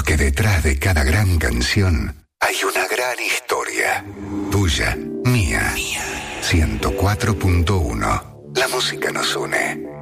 Porque detrás de cada gran canción hay una gran historia. Tuya, mía. 104.1. La música nos une.